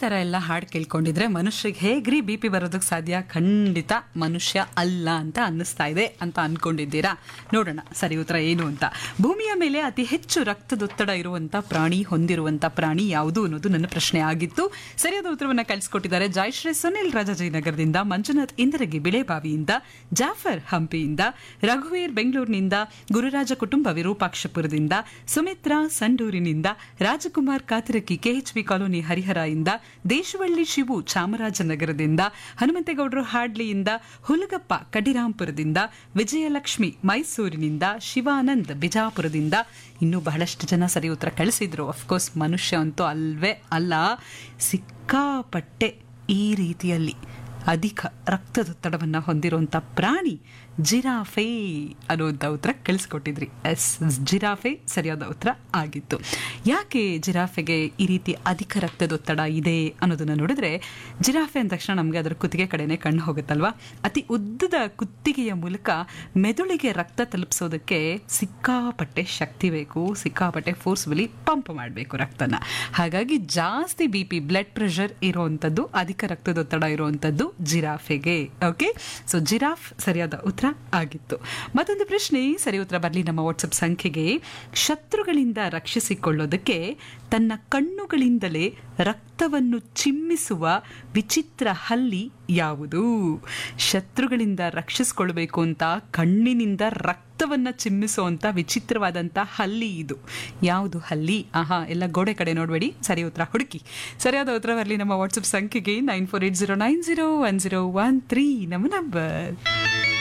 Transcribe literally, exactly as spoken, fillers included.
ತರ ಎಲ್ಲ ಹಾಡು ಕೇಳ್ಕೊಂಡಿದ್ರೆ ಮನುಷ್ಯರಿಗೆ ಹೇಗ್ರಿ ಬಿ ಪಿ ಬರೋದಕ್ಕೆ ಸಾಧ್ಯ? ಖಂಡಿತ ಮನುಷ್ಯ ಅಲ್ಲ ಅಂತ ಅನ್ನಿಸ್ತಾ ಇದೆ ಅಂತ ಅನ್ಕೊಂಡಿದ್ದೀರಾ? ನೋಡೋಣ ಸರಿ ಉತ್ತರ ಏನು ಅಂತ. ಭೂಮಿಯ ಮೇಲೆ ಅತಿ ಹೆಚ್ಚು ರಕ್ತದೊತ್ತಡ ಇರುವಂತ ಪ್ರಾಣಿ ಹೊಂದಿರುವಂತ ಪ್ರಾಣಿ ಯಾವುದು ಅನ್ನೋದು ನನ್ನ ಪ್ರಶ್ನೆ ಆಗಿತ್ತು. ಸರಿಯಾದ ಉತ್ತರವನ್ನ ಕಳಿಸ್ಕೊಟ್ಟಿದ್ದಾರೆ ಜಯಶ್ರೀ ಸುನಿಲ್ ರಾಜಾಜಿನಗರದಿಂದ, ಮಂಜುನಾಥ್ ಇಂದರಗಿ ಬಿಳೆಬಾವಿಯಿಂದ, ಜಾಫರ್ ಹಂಪಿಯಿಂದ, ರಘುವೀರ್ ಬೆಂಗಳೂರಿನಿಂದ, ಗುರುರಾಜ ಕುಟುಂಬ ವಿರೂಪಾಕ್ಷಪುರದಿಂದ, ಸುಮಿತ್ರಾ ಸಂಡೂರಿನಿಂದ, ರಾಜಕುಮಾರ್ ಕಾತರಕಿ ಕೆಎಚ್ಬಿ ಕಾಲೋನಿ ಹರಿಹರ ಇಂದ, ದೇಶವಳ್ಳಿ ಶಿವು ಚಾಮರಾಜನಗರದಿಂದ, ಹನುಮಂತೇಗೌಡರು ಹಾಡ್ಲಿಯಿಂದ, ಹುಲಗಪ್ಪ ಕಡಿರಾಂಪುರದಿಂದ, ವಿಜಯಲಕ್ಷ್ಮಿ ಮೈಸೂರಿನಿಂದ, ಶಿವಾನಂದ್ ಬಿಜಾಪುರದಿಂದ, ಇನ್ನೂ ಬಹಳಷ್ಟು ಜನ ಸರಿ ಉತ್ತರ ಕಳಿಸಿದ್ರು. ಅಫ್ಕೋರ್ಸ್ ಮನುಷ್ಯ ಅಂತೂ ಅಲ್ವೇ ಅಲ್ಲ, ಸಿಕ್ಕಾಪಟ್ಟೆ ಈ ರೀತಿಯಲ್ಲಿ ಅಧಿಕ ರಕ್ತದೊತ್ತಡವನ್ನು ಹೊಂದಿರುವಂಥ ಪ್ರಾಣಿ ಜಿರಾಫೆ ಅನ್ನುವಂಥ ಉತ್ತರ ಕಳಿಸ್ಕೊಟ್ಟಿದ್ರಿ. ಎಸ್, ಜಿರಾಫೆ ಸರಿಯಾದ ಉತ್ತರ ಆಗಿತ್ತು. ಯಾಕೆ ಜಿರಾಫೆಗೆ ಈ ರೀತಿ ಅಧಿಕ ರಕ್ತದೊತ್ತಡ ಇದೆ ಅನ್ನೋದನ್ನು ನೋಡಿದ್ರೆ, ಜಿರಾಫೆ ಅಂದ ತಕ್ಷಣ ನಮಗೆ ಅದರ ಕುತ್ತಿಗೆ ಕಡೆನೇ ಕಣ್ಣು ಹೋಗುತ್ತಲ್ವಾ? ಅತಿ ಉದ್ದದ ಕುತ್ತಿಗೆಯ ಮೂಲಕ ಮೆದುಳಿಗೆ ರಕ್ತ ತಲುಪಿಸೋದಕ್ಕೆ ಸಿಕ್ಕಾಪಟ್ಟೆ ಶಕ್ತಿ ಬೇಕು, ಸಿಕ್ಕಾಪಟ್ಟೆ ಫೋರ್ಸ್ಫುಲಿ ಪಂಪ್ ಮಾಡಬೇಕು ರಕ್ತನ. ಹಾಗಾಗಿ ಜಾಸ್ತಿ ಬಿ ಪಿ ಬ್ಲಡ್ ಪ್ರೆಷರ್ ಇರುವಂಥದ್ದು, ಅಧಿಕ ರಕ್ತದೊತ್ತಡ ಇರುವಂಥದ್ದು ಜಿರಾಫೆಗೆ. ಓಕೆ, ಸೊ ಜಿರಾಫ್ ಸರಿಯಾದ ಉತ್ತರ ಆಗಿತ್ತು. ಮತ್ತೊಂದು ಪ್ರಶ್ನೆ ಸರಿ ಉತ್ತರ ಬರಲಿ ನಮ್ಮ ವಾಟ್ಸಪ್ ಸಂಖ್ಯೆಗೆ. ಶತ್ರುಗಳಿಂದ ರಕ್ಷಿಸಿಕೊಳ್ಳೋದಕ್ಕೆ ತನ್ನ ಕಣ್ಣುಗಳಿಂದಲೇ ರಕ್ತವನ್ನು ಚಿಮ್ಮಿಸುವ ವಿಚಿತ್ರ ಹಲ್ಲಿ ಯಾವುದು? ಶತ್ರುಗಳಿಂದ ರಕ್ಷಿಸಿಕೊಳ್ಬೇಕು ಅಂತ ಕಣ್ಣಿನಿಂದ ರಕ್ತವನ್ನ ಚಿಮ್ಮಿಸುವಂತ ವಿಚಿತ್ರವಾದಂತ ಹಲ್ಲಿ ಇದು. ಯಾವುದು ಹಲ್ಲಿ? ಆಹಾ, ಎಲ್ಲ ಗೋಡೆ ಕಡೆ ನೋಡಬೇಡಿ, ಸರಿ ಉತ್ತರ ಹುಡುಕಿ. ಸರಿಯಾದ ಉತ್ತರ ಬರಲಿ ನಮ್ಮ ವಾಟ್ಸಪ್ ಸಂಖ್ಯೆಗೆ nine four eight zero nine zero one zero one three ನಮ್ಮ ನಂಬರ್.